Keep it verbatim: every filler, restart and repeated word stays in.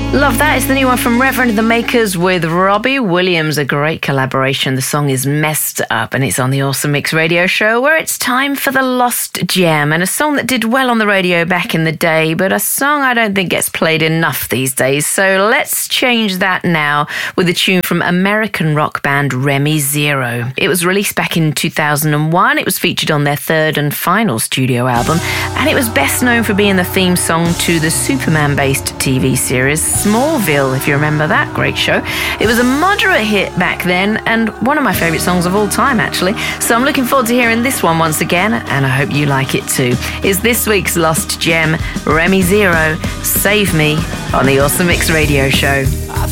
Love that. It's the new one from Reverend The Makers with Robbie Williams, a great collaboration. The song is Messed Up and it's on the Awesome Mix radio show where it's time for the Lost Gem, and a song that did well on the radio back in the day, but a song I don't think gets played enough these days. So let's change that now with a tune from American rock band Remy Zero. It was released back in two thousand one. It was featured on their third and final studio album, and it was best known for being the theme song to the Superman-based T V series Smallville, if you remember that great show. It was a moderate hit back then and one of my favourite songs of all time, actually. So I'm looking forward to hearing this one once again, and I hope you like it too. It's this week's Lost Gem, Remy Zero, Save Me, on the Awesome Mix radio show.